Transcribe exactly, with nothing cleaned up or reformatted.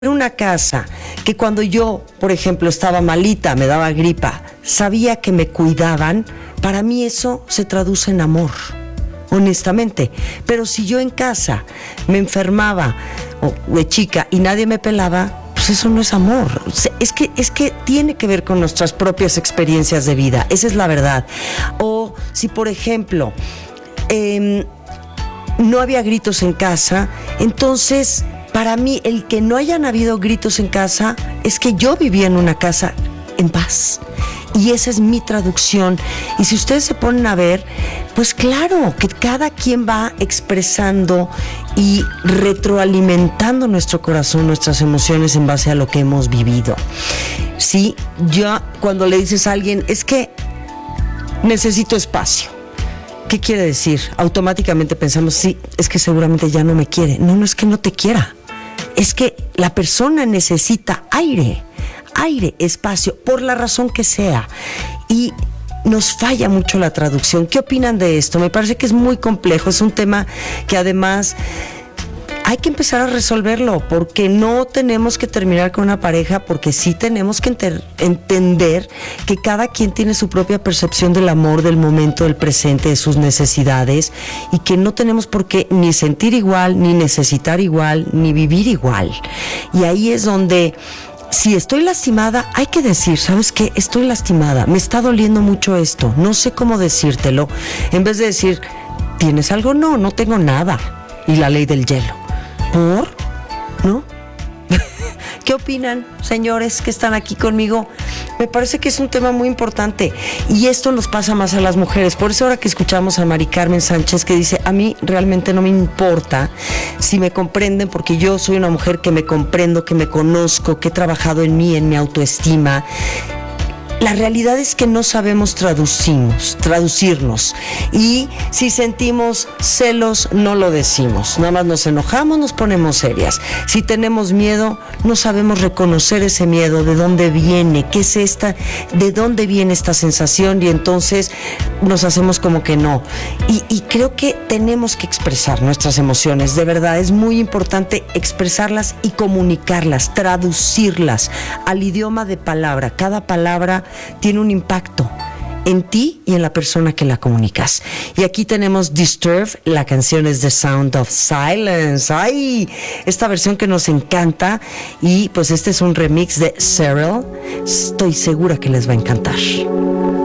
una casa que cuando yo, por ejemplo, estaba malita, me daba gripa, sabía que me cuidaban, para mí eso se traduce en amor, honestamente. Pero si yo en casa me enfermaba o de chica y nadie me pelaba, pues eso no es amor. Es que, es que tiene que ver con nuestras propias experiencias de vida, esa es la verdad. O si, por ejemplo, eh, no había gritos en casa, entonces para mí el que no hayan habido gritos en casa es que yo vivía en una casa en paz. Y esa es mi traducción. Y si ustedes se ponen a ver, pues claro, que cada quien va expresando y retroalimentando nuestro corazón, nuestras emociones en base a lo que hemos vivido. Sí, yo cuando le dices a alguien, es que necesito espacio. ¿Qué quiere decir? Automáticamente pensamos, sí, es que seguramente ya no me quiere. No, no es que no te quiera. Es que la persona necesita aire. Aire, espacio, por la razón que sea. Y nos falla mucho la traducción. ¿Qué opinan de esto? Me parece que es muy complejo. Es un tema que además hay que empezar a resolverlo, porque no tenemos que terminar con una pareja, porque sí tenemos que enter- entender que cada quien tiene su propia percepción del amor, del momento, del presente, de sus necesidades, y que no tenemos por qué ni sentir igual, ni necesitar igual, ni vivir igual. Y ahí es donde, si estoy lastimada, hay que decir, ¿sabes qué? Estoy lastimada, me está doliendo mucho esto, no sé cómo decírtelo. En vez de decir, ¿tienes algo? No, no tengo nada. Y la ley del hielo. ¿Por? ¿No? ¿Qué opinan, señores que están aquí conmigo? Me parece que es un tema muy importante y esto nos pasa más a las mujeres. Por eso ahora que escuchamos a Mari Carmen Sánchez que dice, a mí realmente no me importa si me comprenden, porque yo soy una mujer que me comprendo, que me conozco, que he trabajado en mí, en mi autoestima. La realidad es que no sabemos traducimos, traducirnos, y si sentimos celos no lo decimos, nada más nos enojamos, nos ponemos serias. Si tenemos miedo, no sabemos reconocer ese miedo, de dónde viene, qué es esta, de dónde viene esta sensación, y entonces nos hacemos como que no. Y, y creo que tenemos que expresar nuestras emociones, de verdad, es muy importante expresarlas y comunicarlas, traducirlas al idioma de palabra. Cada palabra tiene un impacto en ti y en la persona que la comunicas. Y aquí tenemos Disturbed, la canción es The Sound of Silence. ¡Ay! Esta versión que nos encanta, y pues este es un remix de Cyril. Estoy segura que les va a encantar.